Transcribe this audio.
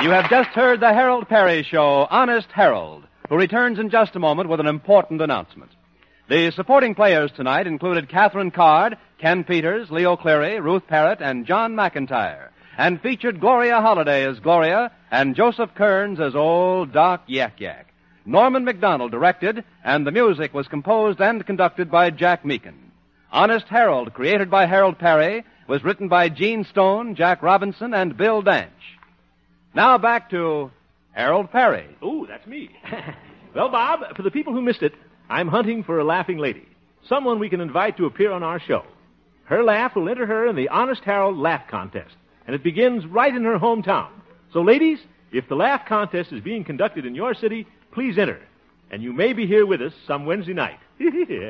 You have just heard the Harold Perry Show, Honest Harold, who returns in just a moment with an important announcement. The supporting players tonight included Catherine Card, Ken Peters, Leo Cleary, Ruth Parrott, and John McIntyre, and featured Gloria Holliday as Gloria and Joseph Kearns as Old Doc Yak Yak. Norman McDonald directed, and the music was composed and conducted by Jack Meakin. Honest Harold, created by Harold Perry, was written by Gene Stone, Jack Robinson, and Bill Danch. Now back to Harold Perry. Oh, that's me. Well, Bob, for the people who missed it, I'm hunting for a laughing lady, someone we can invite to appear on our show. Her laugh will enter her in the Honest Harold Laugh Contest, and it begins right in her hometown. So, ladies, if the Laugh Contest is being conducted in your city, please enter. And you may be here with us some Wednesday night.